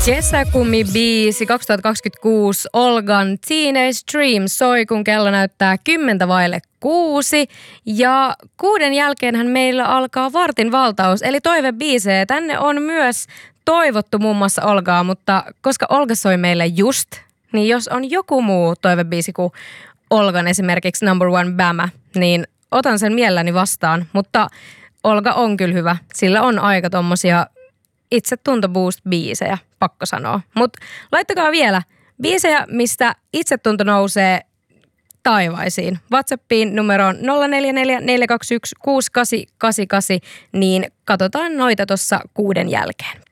Kesäkummi-biisi 2026 Olgan Teenage Dream soi, kun kello näyttää 6:10. Ja 6 jälkeenhän meillä alkaa vartin valtaus, eli toivebiisejä. Tänne on myös toivottu muun muassa Olgaa, mutta koska Olga soi meille just, niin jos on joku muu toivebiisi kuin Olgan esimerkiksi Number One Bama, niin otan sen mielelläni vastaan. Mutta Olga on kyllä hyvä, sillä on aika tommosia itsetunto-boost-biisejä, pakko sanoa. Mutta laittakaa vielä biisejä, mistä itsetunto nousee taivaisiin. WhatsAppiin numeroon 044 421 6888, niin katsotaan noita tuossa 6 jälkeen.